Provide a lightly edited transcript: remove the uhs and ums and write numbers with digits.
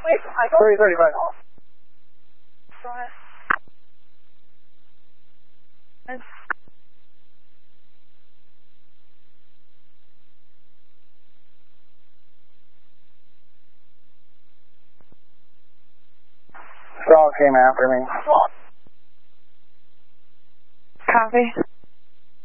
Wait, I go. 335. Frog came after me. Copy.